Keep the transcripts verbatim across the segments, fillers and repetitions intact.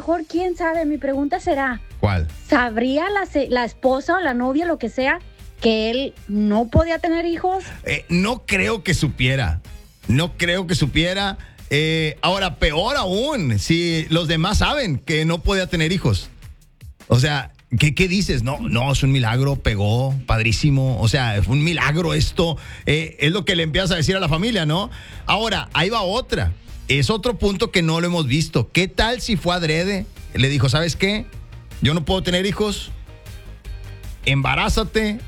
mejor, quién sabe, mi pregunta será... ¿Cuál? ¿Sabría la, la esposa o la novia, lo que sea, que él no podía tener hijos? Eh, no creo que supiera. No creo que supiera. Eh, ahora, peor aún, si los demás saben que no podía tener hijos. O sea, ¿qué, qué dices? No, no, es un milagro, pegó, padrísimo. O sea, es un milagro esto. Eh, es lo que le empiezas a decir a la familia, ¿no? Ahora, ahí va otra. Es otro punto que no lo hemos visto. ¿Qué tal si fue adrede? Le dijo, ¿sabes qué? Yo no puedo tener hijos. Embarázate.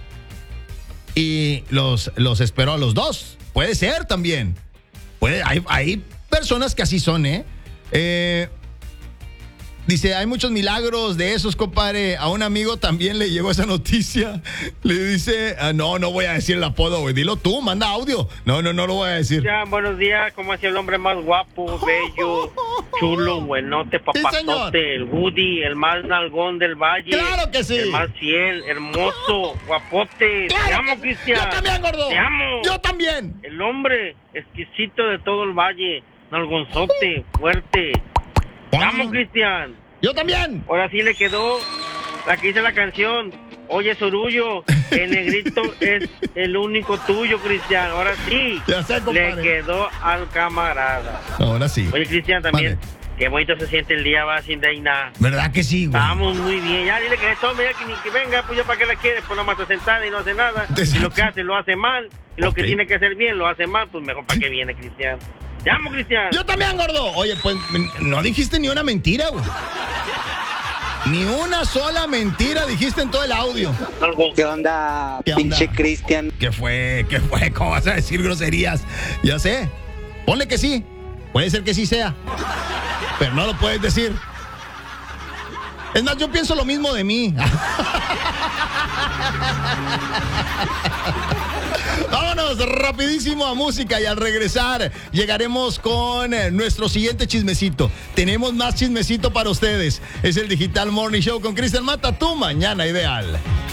Y los, los esperó a los dos. Puede ser también. Puede, hay, hay personas que así son, ¿eh? Eh... Dice, hay muchos milagros de esos, compadre. A un amigo también le llegó esa noticia. Le dice, ah, no, no voy a decir el apodo, güey. Dilo tú, manda audio. No, no, no lo voy a decir. Ya, buenos días. ¿Cómo es el hombre más guapo, bello, chulo, buenote, papazote? Sí, el Woody, el más nalgón del valle. ¡Claro que sí! El más fiel, hermoso, guapote. ¡Claro! Te amo, Cristian. Yo también, gordo. Te amo. Yo también. El hombre exquisito de todo el valle. Nalgonzote, fuerte. ¡Vamos, Cristian! ¡Yo también! Ahora sí le quedó la que hice la canción. Oye, Sorullo, el negrito es el único tuyo, Cristian. Ahora sí, ya sé, le quedó al camarada. Ahora sí. Oye, Cristian, también, vale. Qué bonito se siente el día, va sin reina. ¿Verdad que sí, güey? Vamos muy bien. Ya dile que esto, mira, que ni que venga, pues yo para qué la quieres, pues nomás está sentada y no hace nada. Exacto. Y lo que hace lo hace mal. Y lo okay. que tiene que hacer bien lo hace mal, pues mejor para qué viene, Cristian. ¡Te amo, Cristian! ¡Yo también, gordo! Oye, pues, no dijiste ni una mentira, güey. Ni una sola mentira dijiste en todo el audio. ¿Qué onda, ¿Qué pinche onda? Cristian? ¿Qué fue? ¿Qué fue? ¿Cómo vas a decir groserías? Ya sé. Ponle que sí. Puede ser que sí sea. Pero no lo puedes decir. Es más, yo pienso lo mismo de mí. Vámonos rapidísimo a música y al regresar llegaremos con nuestro siguiente chismecito. Tenemos más chismecito para ustedes. Es el Digital Morning Show con Cristian Mata, tu mañana ideal.